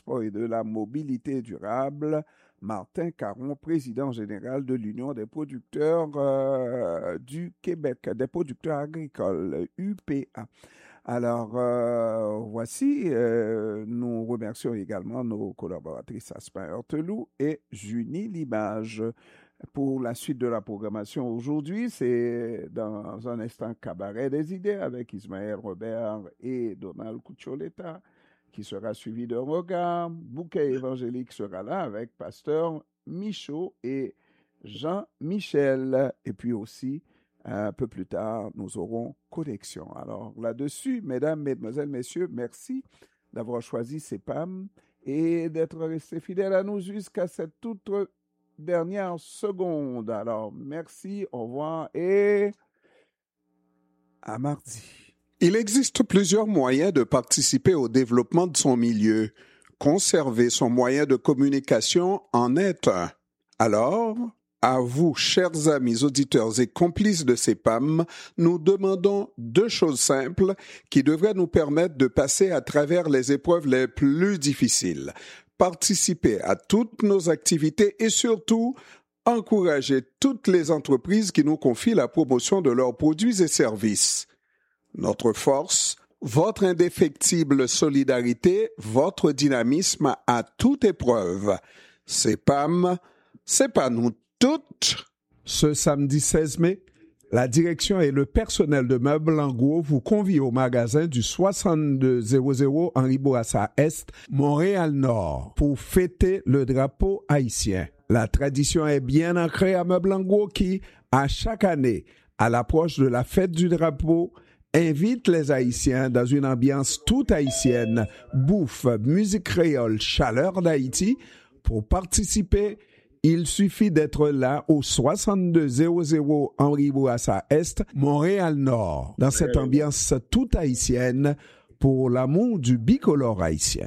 transports et de la mobilité durable, Martin Caron, président général de l'Union des producteurs du Québec, des producteurs agricoles, UPA. Alors, voici, nous remercions également nos collaboratrices Aspin Heurteloup et Junie Limage. Pour la suite de la programmation aujourd'hui, c'est dans un instant Cabaret des idées avec Ismaël Robert et Donald Cuccioletta, qui sera suivi d'un regard. Bouquet évangélique sera là avec Pasteur Michaud et Jean-Michel. Et puis aussi, un peu plus tard, nous aurons Connexion. Alors là-dessus, mesdames, mesdemoiselles, messieurs, merci d'avoir choisi CEPAM et d'être restés fidèles à nous jusqu'à cette toute dernière seconde. Alors, merci, au revoir et à mardi. Il existe plusieurs moyens de participer au développement de son milieu. Conserver son moyen de communication en est un. Alors, à vous, chers amis auditeurs et complices de CEPAM, nous demandons deux choses simples qui devraient nous permettre de passer à travers les épreuves les plus difficiles. Participer à toutes nos activités et surtout, encourager toutes les entreprises qui nous confient la promotion de leurs produits et services. Notre force, votre indéfectible solidarité, votre dynamisme à toute épreuve. CEPAM, c'est pas nous toutes. Ce samedi 16 mai, la direction et le personnel de Meubles en Gros vous convient au magasin du 6200 Henri Bourassa Est, Montréal-Nord, pour fêter le drapeau haïtien. La tradition est bien ancrée à Meubles en Gros qui, à chaque année, à l'approche de la fête du drapeau, invite les Haïtiens dans une ambiance toute haïtienne, bouffe, musique créole, chaleur d'Haïti. Pour participer, il suffit d'être là au 6200 Henri Bourassa Est, Montréal-Nord, dans cette ambiance toute haïtienne pour l'amour du bicolore haïtien.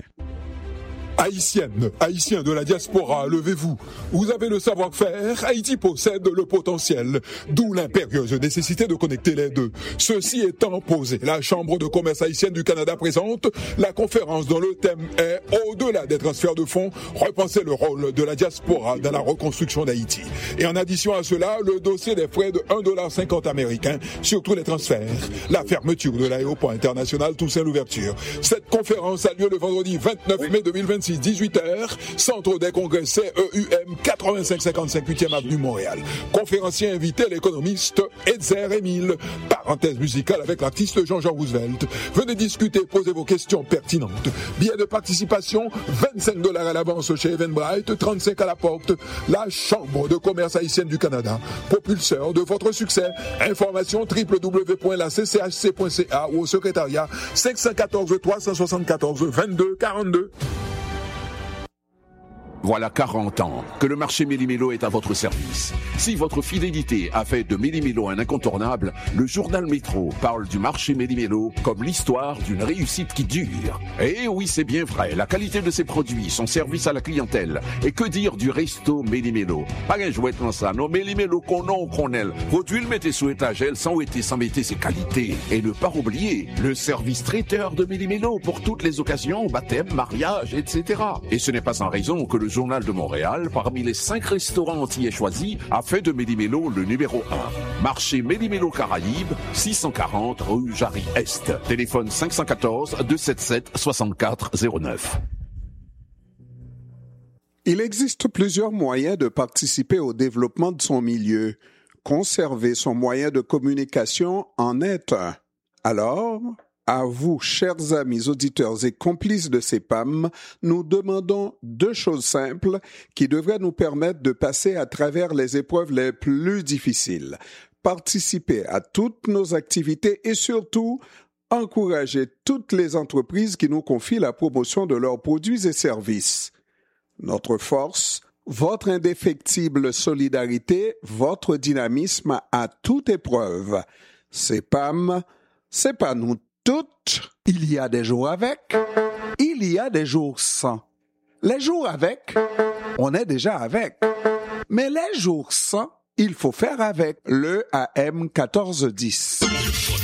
Haïtiennes, Haïtiens de la diaspora, levez-vous. Vous avez le savoir-faire, Haïti possède le potentiel, d'où l'impérieuse nécessité de connecter les deux. Ceci étant posé, la Chambre de commerce haïtienne du Canada présente la conférence dont le thème est « Au-delà des transferts de fonds, repenser le rôle de la diaspora dans la reconstruction d'Haïti ». Et en addition à cela, le dossier des frais de 1,50$ américain sur tous les transferts, la fermeture de l'aéroport international Toussaint-Louverture. Cette conférence a lieu le vendredi 29 mai 2026. 18h, Centre des congrès CEUM 8555 8e avenue Montréal. Conférencier invité l'économiste Edzer Émile. Parenthèse musicale avec l'artiste Jean-Jean Roosevelt. Venez discuter, posez vos questions pertinentes. Billets de participation, $25 à l'avance chez Eventbrite, 35 à la porte. La Chambre de commerce haïtienne du Canada, propulseur de votre succès. Information www.lacchc.ca ou au secrétariat 514 374 22 42. Voilà 40 ans que le marché Méli-Mélo est à votre service. Si votre fidélité a fait de Méli-Mélo un incontournable, le journal Métro parle du marché Méli-Mélo comme l'histoire d'une réussite qui dure. Et oui, c'est bien vrai, la qualité de ses produits, son service à la clientèle. Et que dire du resto Méli-Mélo? Pas un jouet comme ça, non, Méli-Mélo qu'on aime. Produit le mettez sous étagère sans mettre ses qualités. Et ne pas oublier le service traiteur de Méli-Mélo pour toutes les occasions, baptême, mariage, etc. Et ce n'est pas sans raison que le Journal de Montréal, parmi les 5 restaurants antillais choisis, a fait de Méli-Mélo le numéro 1. Marché Méli-Mélo Caraïbes, 640 rue Jarry-Est. Téléphone 514-277-6409. Il existe plusieurs moyens de participer au développement de son milieu. Conserver son moyen de communication en est un. Alors, à vous, chers amis auditeurs et complices de CEPAM, nous demandons deux choses simples qui devraient nous permettre de passer à travers les épreuves les plus difficiles. Participer à toutes nos activités et surtout, encourager toutes les entreprises qui nous confient la promotion de leurs produits et services. Notre force, votre indéfectible solidarité, votre dynamisme à toute épreuve. CEPAM, c'est pas nous toutes. Il y a des jours avec, il y a des jours sans. Les jours avec, on est déjà avec. Mais les jours sans, il faut faire avec le AM 1410.